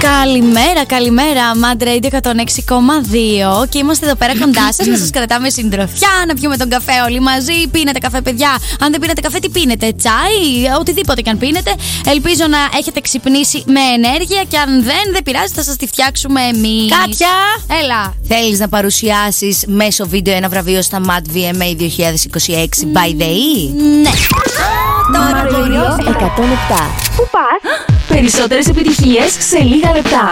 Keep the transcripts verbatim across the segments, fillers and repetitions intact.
Καλημέρα, καλημέρα, Mad Radio εκατόν έξι κόμμα δύο και είμαστε εδώ πέρα κοντά σας να σας κρατάμε συντροφιά, να πιούμε τον καφέ όλοι μαζί. Πίνετε καφέ, παιδιά? Αν δεν πίνετε καφέ, τι πίνετε? Τσάι, οτιδήποτε και αν πίνετε. Ελπίζω να έχετε ξυπνήσει με ενέργεια και αν δεν, δεν πειράζει, θα σας τη φτιάξουμε εμείς. Κάτια! Έλα! Θέλεις να παρουσιάσεις μέσω βίντεο ένα βραβείο στα Mad βι εμ έι είκοσι είκοσι έξι by the E? Ναι! Mad Radio εκατόν επτά. Πού πας? Περισσότερες επιτυχίες σε λίγα λεπτά.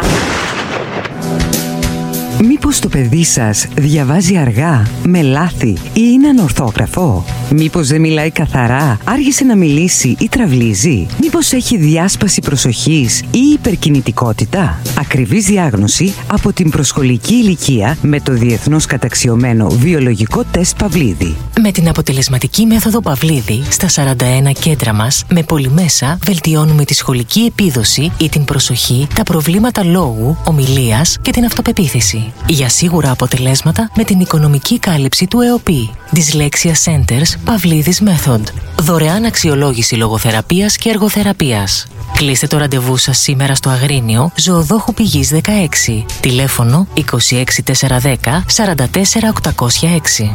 Μήπως το παιδί σας διαβάζει αργά, με λάθη ή είναι ανορθόγραφο? Μήπως δεν μιλάει καθαρά, άργησε να μιλήσει ή τραυλίζει? Μήπως έχει διάσπαση προσοχής ή υπερκινητικότητα? Ακριβής διάγνωση από την προσχολική ηλικία με το διεθνώς καταξιωμένο βιολογικό τεστ Παυλίδη. Με την αποτελεσματική μέθοδο Παυλίδη στα σαράντα ένα κέντρα μας, με πολυμέσα βελτιώνουμε τη σχολική επίδοση ή την προσοχή, τα προβλήματα λόγου, ομιλίας και την αυτοπεποίθηση. Για σίγουρα αποτελέσματα με την οικονομική κάλυψη του ΕΟΠΗ. Dyslexia Centers Παυλίδης Method. Δωρεάν αξιολόγηση λογοθεραπείας και εργοθεραπείας. Κλείστε το ραντεβού σας σήμερα στο Αγρίνιο, Ζωοδόχου Πηγής δεκαέξι. Τηλέφωνο είκοσι έξι τετρακόσια δέκα σαράντα τέσσερα οκτακόσια έξι.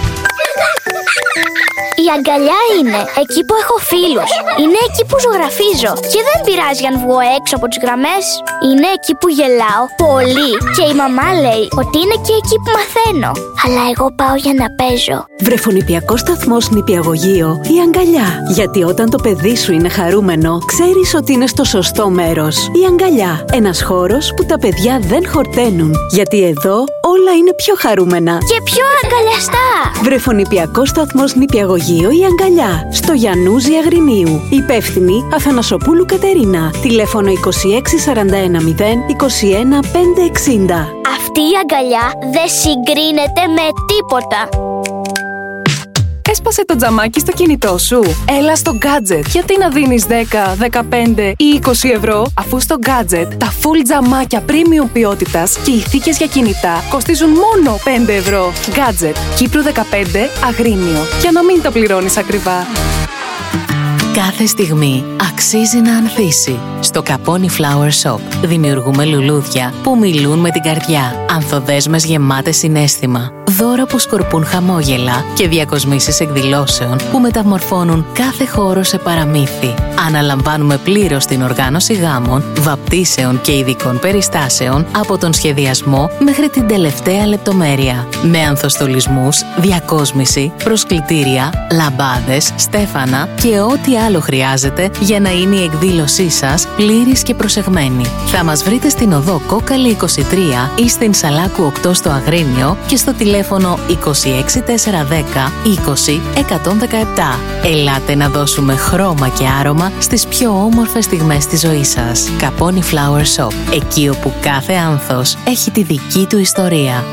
Η αγκαλιά είναι εκεί που έχω φίλους. Είναι εκεί που ζωγραφίζω. Και δεν πειράζει αν βγω έξω από τις γραμμές. Είναι εκεί που γελάω πολύ. Και η μαμά λέει ότι είναι και εκεί που μαθαίνω. Αλλά εγώ πάω για να παίζω. Βρεφονηπιακό σταθμός νηπιαγωγείο η αγκαλιά. Γιατί όταν το παιδί σου είναι χαρούμενο, ξέρεις ότι είναι στο σωστό μέρος. Η αγκαλιά. Ένας χώρος που τα παιδιά δεν χορταίνουν. Γιατί εδώ όλα είναι πιο χαρούμενα. Και πιο αγκαλιαστά. Βρεφονηπιακό σταθμός νηπιαγωγείο η αγκαλιά. Στο Γιαννούζι Αγρινίου. Υπεύθυνη Αθανασοπούλου Κατερίνα. Τηλέφωνο είκοσι έξι σαράντα ένα μηδέν είκοσι ένα πεντακόσια εξήντα. Αυτή η αγκαλιά δεν συγκρίνεται με τίποτα. Έσπασε το τζαμάκι στο κινητό σου? Έλα στο Gadget. Γιατί να δίνεις δέκα, δεκαπέντε ή είκοσι ευρώ, αφού στο Gadget τα full τζαμάκια premium ποιότητας και οι θήκες για κινητά κοστίζουν μόνο πέντε ευρώ. Gadget, Κύπρου δεκαπέντε, Αγρίνιο. Για να μην τα πληρώνεις ακριβά. Κάθε στιγμή αξίζει να ανθίσει. Στο Καπόνι Flower Shop δημιουργούμε λουλούδια που μιλούν με την καρδιά. Ανθοδέσμες γεμάτες συναίσθημα. Δώρα που σκορπούν χαμόγελα και διακοσμήσεις εκδηλώσεων που μεταμορφώνουν κάθε χώρο σε παραμύθι. Αναλαμβάνουμε πλήρως την οργάνωση γάμων, βαπτίσεων και ειδικών περιστάσεων από τον σχεδιασμό μέχρι την τελευταία λεπτομέρεια. Με ανθοστολισμούς, διακόσμηση, προσκλητήρια, λαμπάδες, στέφανα και ό,τι άλλο χρειάζεται για να είναι η εκδήλωσή σας πλήρης και προσεγμένη. Θα μας βρείτε στην οδό Κόκαλη είκοσι τρία ή στην Σαλάκου οκτώ στο Αγρίνιο και στο τηλέφωνο είκοσι έξι τετρακόσια δέκα είκοσι εκατόν δεκαεπτά. Ελάτε να δώσουμε χρώμα και άρωμα στις πιο όμορφες στιγμές της ζωής σας. Καπόνι Flower Shop. Εκεί όπου κάθε άνθος έχει τη δική του ιστορία.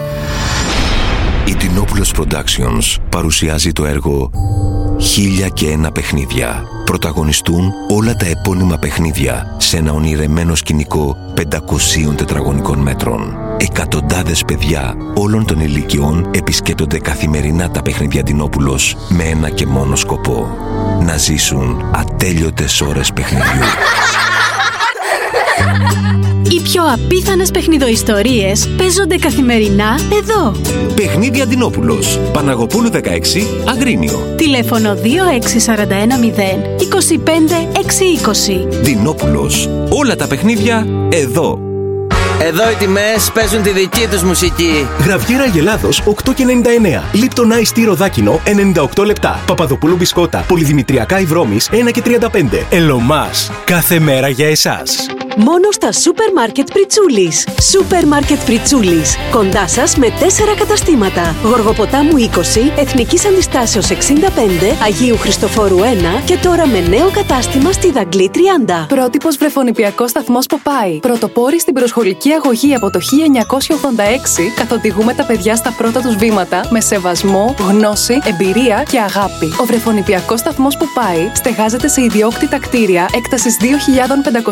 Η Τινόπουλος Productions παρουσιάζει το έργο «Χίλια και ένα παιχνίδια». Πρωταγωνιστούν όλα τα επώνυμα παιχνίδια σε ένα ονειρεμένο σκηνικό πεντακοσίων τετραγωνικών μέτρων. Εκατοντάδες παιδιά όλων των ηλικιών επισκέπτονται καθημερινά τα παιχνίδια Τινόπουλος με ένα και μόνο σκοπό: να ζήσουν ατέλειωτες ώρες παιχνιδιού. Οι πιο απίθανες παιχνιδοϊστορίες παίζονται καθημερινά εδώ. Παιχνίδια Τινόπουλος, Παναγοπούλου δεκαέξι, Αγρίνιο. Τηλέφωνο δύο έξι σαράντα ένα μηδέν είκοσι πέντε εξακόσια είκοσι. Τινόπουλος, όλα τα παιχνίδια εδώ. Εδώ οι τιμές παίζουν τη δική τους μουσική. Γραβιέρα Αγελάδος οκτώ και ενενήντα εννέα. Λίπτον Ice Tea Ροδάκινο ενενήντα οκτώ λεπτά. Παπαδοπούλου Μπισκότα Πολυδημητριακά Ιδρώμης ένα και τριάντα πέντε. Ελωμάς. Κάθε μέρα για εσάς. Μόνο στα Σούπερ Μάρκετ Πριτσούλης. Σούπερ Μάρκετ Πριτσούλης. Κοντά σας με τέσσερα καταστήματα. Γοργοποτάμου είκοσι, Εθνικής Αντιστάσεως εξήντα πέντε, Αγίου Χριστοφόρου ένα και τώρα με νέο κατάστημα στη Δαγκλή τριάντα. Πρότυπος βρεφονηπιακός σταθμός Ποπάι. Πρωτοπόροι στην προσχολική αγωγή από το χίλια εννιακόσια ογδόντα έξι, καθοδηγούμε τα παιδιά στα πρώτα τους βήματα με σεβασμό, γνώση, εμπειρία και αγάπη. Ο βρεφονηπιακός σταθμός Ποπάι στεγάζεται σε ιδιόκτητα κτίρια έκτασης δύο χιλιάδες πεντακόσια